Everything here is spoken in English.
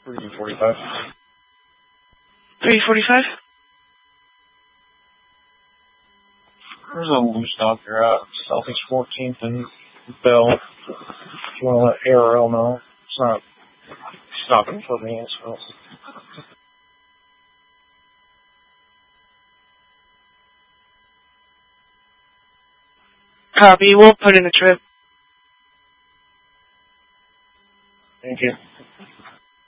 345. 345? There's a loose doctor out Southeast 14th and Bell. If you want to let ARL know. It's not stopping for me, so. Copy. We'll put in a trip.